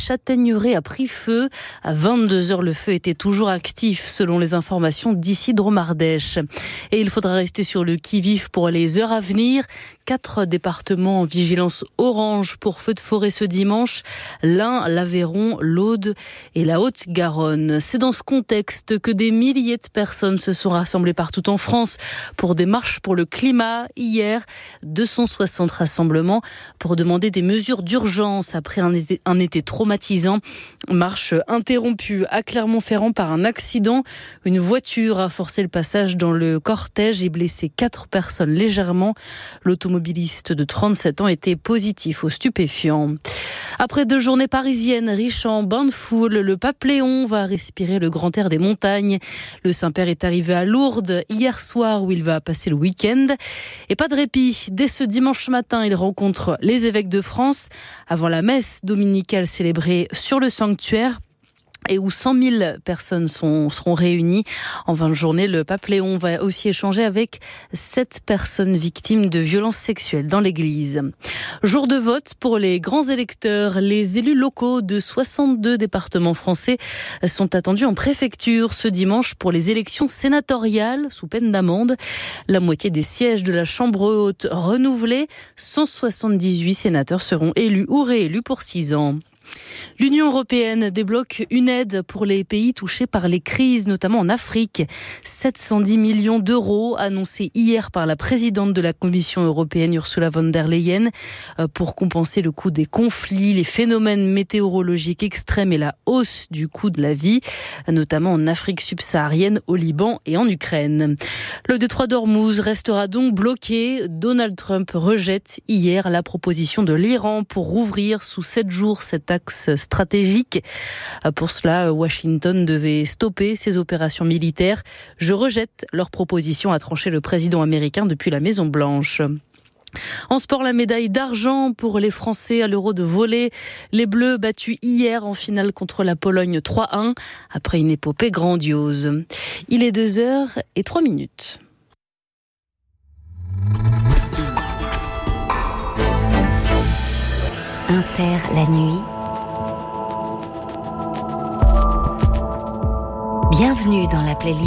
châtaigneraie a pris feu. À 22h, le feu était toujours actif, selon les informations d'ici Dromardèche. Et il faudra rester sur le qui-vive pour les heures à venir. 4 départements en vigilance orange pour feux de forêt ce dimanche. l'Ain, l'Aveyron, l'Aude et la Haute-Garonne. C'est dans ce contexte que des milliers de personnes se sont rassemblées partout en France pour des marches pour le climat. Hier, 260 rassemblements pour demander des mesures d'urgence après un été traumatisant. Marche interrompue à Clermont-Ferrand par un accident. Une voiture a forcé le passage dans le cortège et blessé 4 personnes légèrement. L'automobiliste de 37 ans était positif aux stupéfiants. Après 2 journées parisiennes riches en bains de foule, le pape Léon va respirer le grand air des montagnes. Le Saint-Père est arrivé à Lourdes hier soir où il va passer le week-end. Et pas de répit. Dès ce dimanche matin, il rencontre les évêques de France avant la messe dominicale célébrée sur le sanctuaire et où 100 000 personnes seront réunies. En fin de journée, le pape Léon va aussi échanger avec 7 personnes victimes de violences sexuelles dans l'église. Jour de vote pour les grands électeurs. Les élus locaux de 62 départements français sont attendus en préfecture ce dimanche pour les élections sénatoriales sous peine d'amende. La moitié des sièges de la Chambre haute renouvelés, 178 sénateurs seront élus ou réélus pour 6 ans. L'Union européenne débloque une aide pour les pays touchés par les crises, notamment en Afrique. 710 millions d'euros annoncés hier par la présidente de la Commission européenne, Ursula von der Leyen, pour compenser le coût des conflits, les phénomènes météorologiques extrêmes et la hausse du coût de la vie, notamment en Afrique subsaharienne, au Liban et en Ukraine. Le détroit d'Ormuz restera donc bloqué. Donald Trump rejette hier la proposition de l'Iran pour rouvrir sous 7 jours cet axe stratégique. Pour cela, Washington devait stopper ses opérations militaires. Je rejette leur proposition, a tranché le président américain depuis la Maison-Blanche. En sport, la médaille d'argent pour les Français à l'Euro de volley. Les Bleus battus hier en finale contre la Pologne 3-1 après une épopée grandiose. Il est 2h03. Inter la nuit. Bienvenue dans la playlist.